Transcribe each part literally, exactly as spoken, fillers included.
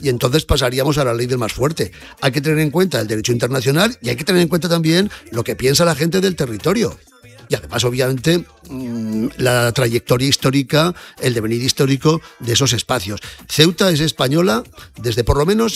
y entonces pasaríamos a la ley del más fuerte. Hay que tener en cuenta el derecho internacional y hay que tener en cuenta también lo que piensa la gente del territorio. Y además, obviamente, la trayectoria histórica, el devenir histórico de esos espacios. Ceuta es española desde por lo menos,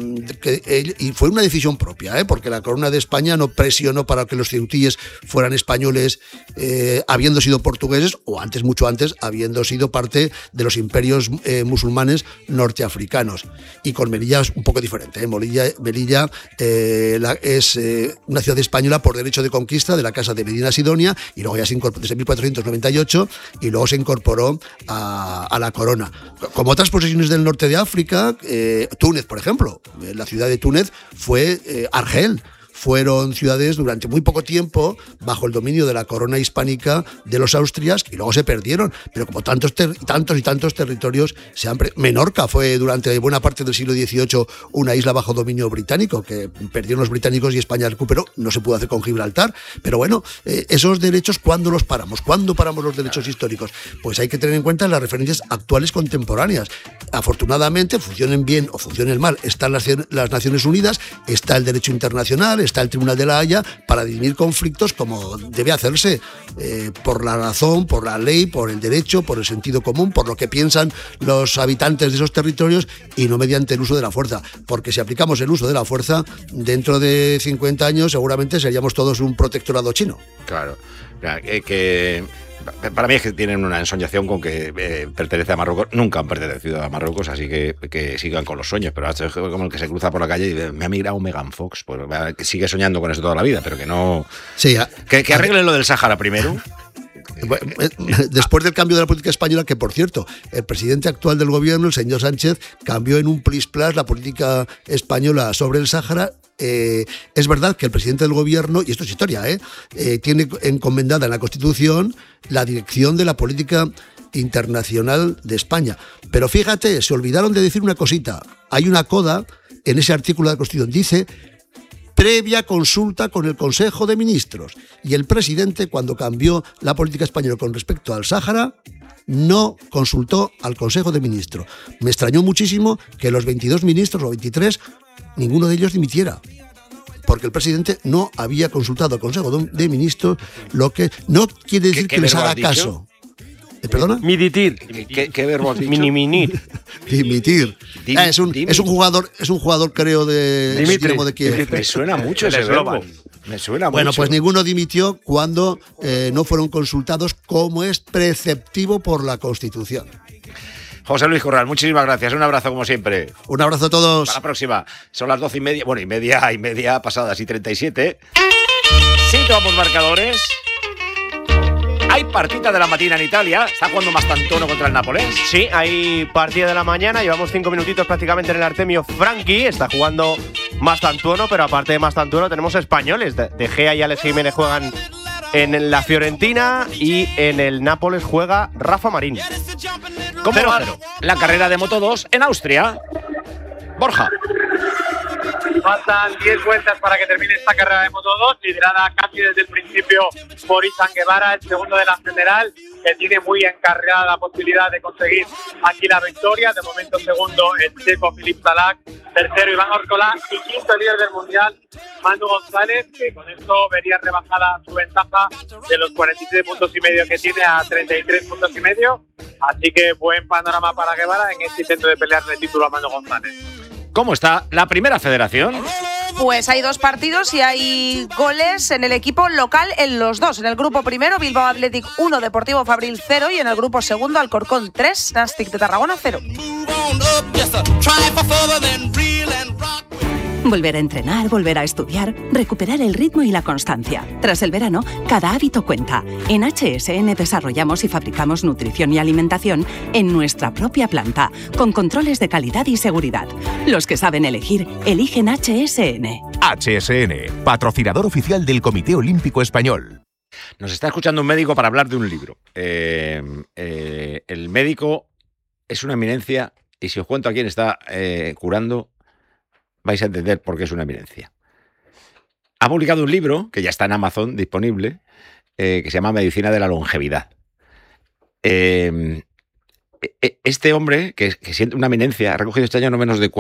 que, y fue una decisión propia, ¿eh? Porque la corona de España no presionó para que los ceutíes fueran españoles, eh, habiendo sido portugueses, o antes, mucho antes, habiendo sido parte de los imperios eh, musulmanes norteafricanos. Y con Melilla es un poco diferente, ¿eh? Melilla, Melilla eh, la, es eh, una ciudad española por derecho de conquista de la Casa de Medina Sidonia, y luego ya se incorporó desde mil cuatrocientos noventa y ocho y luego se incorporó a, a la corona. Como otras posesiones del norte de África, eh, Túnez, por ejemplo, la ciudad de Túnez fue eh, Argel. Fueron ciudades durante muy poco tiempo bajo el dominio de la corona hispánica de los Austrias y luego se perdieron. Pero como tantos, ter- tantos y tantos territorios se han pre- Menorca fue durante buena parte del siglo dieciocho una isla bajo dominio británico que perdieron los británicos y España recuperó. No se pudo hacer con Gibraltar. Pero bueno, eh, esos derechos, ¿cuándo los paramos? ¿Cuándo paramos los derechos históricos? Pues hay que tener en cuenta las referencias actuales contemporáneas. Afortunadamente, funcionen bien o funcionen mal, están las, las Naciones Unidas, está el derecho internacional, está el Tribunal de la Haya para dirimir conflictos como debe hacerse, eh, por la razón, por la ley, por el derecho, por el sentido común, por lo que piensan los habitantes de esos territorios y no mediante el uso de la fuerza. Porque si aplicamos el uso de la fuerza, dentro de cincuenta años seguramente seríamos todos un protectorado chino. Claro, que... que... Para mí es que tienen una ensoñación con que eh, pertenece a Marruecos. Nunca han pertenecido a Marruecos, así que, que sigan con los sueños. Pero es como el que se cruza por la calle y dice, me ha migrado Megan Fox. Pues que sigue soñando con eso toda la vida, pero que no... Sí, a, que, que arreglen lo del Sáhara primero. Después del cambio de la política española, que por cierto, el presidente actual del gobierno, el señor Sánchez, cambió en un plis plas la política española sobre el Sáhara. Eh, es verdad que el presidente del gobierno, y esto es historia, eh, eh, tiene encomendada en la Constitución la dirección de la política internacional de España. Pero fíjate, se olvidaron de decir una cosita. Hay una coda en ese artículo de la Constitución, dice previa consulta con el Consejo de Ministros. Y el presidente, cuando cambió la política española con respecto al Sáhara, no consultó al Consejo de Ministros. Me extrañó muchísimo que los veintidós ministros o veintitrés, ninguno de ellos dimitiera. Porque el presidente no había consultado al Consejo de Ministros, lo que no quiere decir que les haga caso. ¿Perdona? Miditir. ¿Qué, qué verbo has dicho? Miniminir. Dimitir. Dim, ah, es, un, dim, es un jugador, es un jugador creo de Dimitri. de Kiev. Me suena mucho ese verbo. Me suena bueno, mucho. pues ninguno dimitió cuando eh, no fueron consultados, como es preceptivo por la Constitución. José Luis Corral, muchísimas gracias. Un abrazo como siempre. Un abrazo a todos. Hasta la próxima. Son las doce y media, bueno, y media y media pasadas y treinta y siete. Sí, tomamos marcadores. Hay partita de la matina en Italia. Está jugando Mastantuono contra el Nápoles. Sí, hay partida de la mañana. Llevamos cinco minutitos prácticamente en el Artemio Franchi. Está jugando Mastantuono, pero aparte de Mastantuono tenemos españoles. De Gea y Alex Jiménez juegan en la Fiorentina y en el Nápoles juega Rafa Marín. ¿Cómo va la carrera de Moto dos en Austria? Borja. Faltan diez vueltas para que termine esta carrera de Moto dos, liderada casi desde el principio por Izan Guevara, el segundo de la general, que tiene muy encargada la posibilidad de conseguir aquí la victoria. De momento segundo el checo Filip Talak, tercero Iván Orcolá y quinto líder del mundial Manu González, que con esto vería rebajada su ventaja de los cuarenta y siete puntos y medio que tiene a treinta y tres puntos y medio. Así que buen panorama para Guevara en este intento de pelear el título a Manu González. ¿Cómo está la primera federación? Pues hay dos partidos y hay goles en el equipo local en los dos. En el grupo primero, Bilbao Athletic uno, Deportivo Fabril cero, y en el grupo segundo, Alcorcón tres, Nàstic de Tarragona cero. Volver a entrenar, volver a estudiar, recuperar el ritmo y la constancia. Tras el verano, cada hábito cuenta. En H S N desarrollamos y fabricamos nutrición y alimentación en nuestra propia planta, con controles de calidad y seguridad. Los que saben elegir, eligen H S N. H S N, patrocinador oficial del Comité Olímpico Español. Nos está escuchando un médico para hablar de un libro. Eh, eh, el médico es una eminencia y si os cuento a quién está eh, curando, vais a entender por qué es una eminencia. Ha publicado un libro, que ya está en Amazon disponible, eh, que se llama Medicina de la Longevidad. Eh, este hombre, que, que siente una eminencia, ha recogido este año no menos de